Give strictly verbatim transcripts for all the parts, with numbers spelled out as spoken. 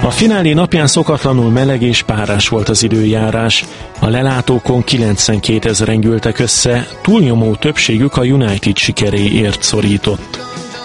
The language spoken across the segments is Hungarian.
A finálé napján szokatlanul meleg és párás volt az időjárás. A lelátókon kilencvenkétezren gyűltek össze, túlnyomó többségük a United sikeréért szorított.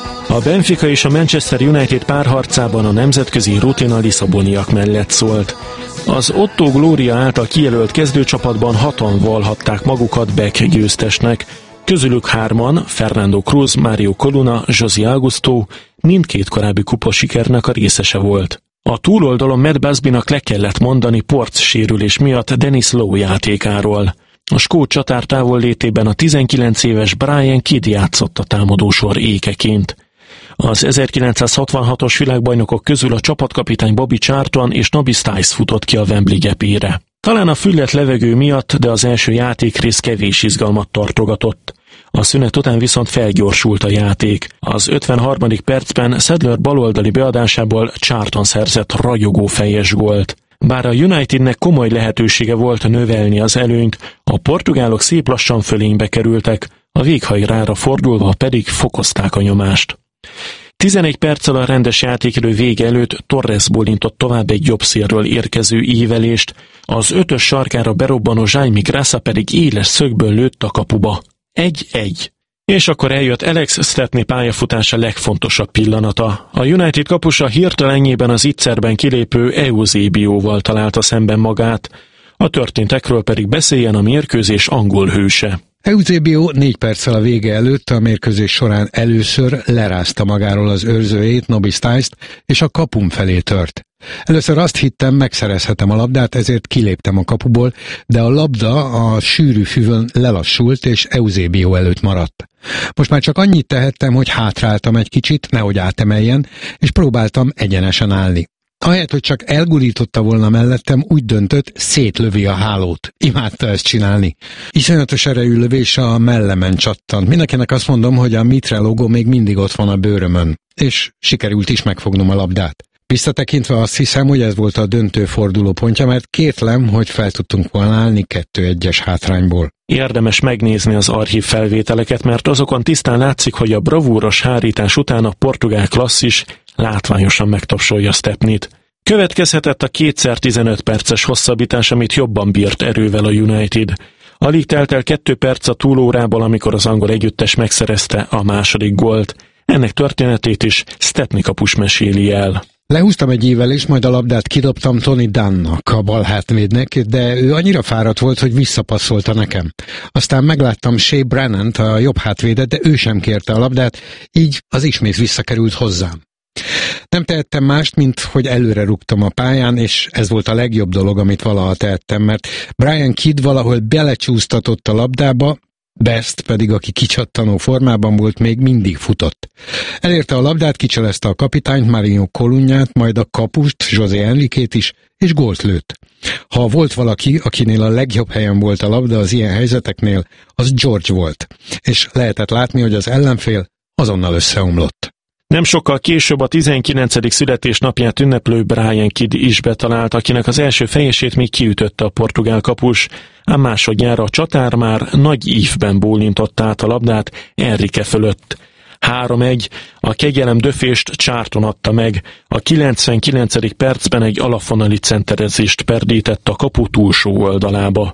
A Benfica és a Manchester United párharcában a nemzetközi rutin a lisszaboniak mellett szólt. Az Otto Gloria által kijelölt kezdőcsapatban hatan vallhatták magukat Beck győztesnek, közülük hárman, Fernando Cruz, Mario Coluna, José Augusto, mindkét korábbi kupasikernek a részese volt. A túloldalon Matt Busbynak le kellett mondani Porc sérülés miatt Dennis Lowe játékáról. A skót csatár távollétében a tizenkilenc éves Brian Kidd játszott a támadósor ékeként. Az ezerkilencszázhatvanhatos világbajnokok közül a csapatkapitány Bobby Charlton és Nobby Stiles futott ki a Wembley gyepére. Talán a füllet levegő miatt, de az első játékrész kevés izgalmat tartogatott. A szünet után viszont felgyorsult a játék. Az ötvenharmadik percben Sadler baloldali beadásából Charlton szerzett ragyogó fejes gólt. Bár a Unitednek komoly lehetősége volt növelni az előnyt, a portugálok szép lassan fölénybe kerültek, a véghajrára fordulva pedig fokozták a nyomást. tizenegy perccel a rendes játékidő vége előtt Torres bólintott tovább egy jobb szélről érkező ívelést, az ötös sarkára berobbanó Jaime Graça pedig éles szögből lőtt a kapuba. egy-egy. És akkor eljött Alex Stepney pályafutása legfontosabb pillanata. A United kapusa hirtelenjében az ittszerben kilépő Eusebioval találta szemben magát, a történtekről pedig beszéljen a mérkőzés angol hőse. Eusebio négy perccel a vége előtt a mérkőzés során először lerázta magáról az őrzőjét, Nobby Stiles-t, és a kapum felé tört. Először azt hittem, megszerezhetem a labdát, ezért kiléptem a kapuból, de a labda a sűrű füvön lelassult, és Eusebio előtt maradt. Most már csak annyit tehettem, hogy hátráltam egy kicsit, nehogy átemeljen, és próbáltam egyenesen állni. Ahelyett, hogy csak elgurította volna mellettem, úgy döntött, szétlövi a hálót. Imádta ezt csinálni. Iszonyatos erejű lövés a mellemen csattant. Mindenkinek azt mondom, hogy a Mitre logó még mindig ott van a bőrömön. És sikerült is megfognom a labdát. Visszatekintve azt hiszem, hogy ez volt a döntő fordulópontja, mert kétlem, hogy fel tudtunk volna állni kettő egyes hátrányból. Érdemes megnézni az archív felvételeket, mert azokon tisztán látszik, hogy a bravúros hárítás után a portugál klasszis látványosan megtapsolja Stepneyt. Következhetett a kétszer tizenöt perces hosszabbítás, amit jobban bírt erővel a United. Alig telt el kettő perc a túlórából, amikor az angol együttes megszerezte a második gólt. Ennek történetét is Stepney kapus meséli el. Lehúztam egy ívelést, majd a labdát kidobtam Tony Dunnnak, a bal hátvédnek, de ő annyira fáradt volt, hogy visszapasszolta nekem. Aztán megláttam Shea Brennant, a jobb hátvédet, de ő sem kérte a labdát, így az ismét visszakerült hozzám. Nem tehettem mást, mint hogy előre rúgtam a pályán, és ez volt a legjobb dolog, amit valaha tehettem, mert Brian Kidd valahol belecsúsztatott a labdába, Best pedig, aki kicsattanó formában volt, még mindig futott. Elérte a labdát, kicselezte a kapitányt, Mario Colunát, majd a kapust, José Enriquét is, és gólt lőtt. Ha volt valaki, akinél a legjobb helyen volt a labda az ilyen helyzeteknél, az George volt, és lehetett látni, hogy az ellenfél azonnal összeomlott. Nem sokkal később a tizenkilencedik születésnapját ünneplő Brian Kidd is betalált, akinek az első fejesét még kiütötte a portugál kapus, ám másodjára a csatár már nagy ívben bólintott át a labdát Enrique fölött. három egy, a kegyelem döfést Charlton adta meg, a kilencvenkilencedik percben egy alafonali centerezést perdített a kapu túlsó oldalába.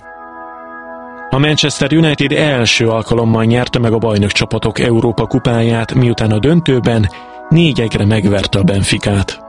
A Manchester United első alkalommal nyerte meg a bajnokcsapatok Európa kupáját, miután a döntőben négy egyre megverte a Benficát.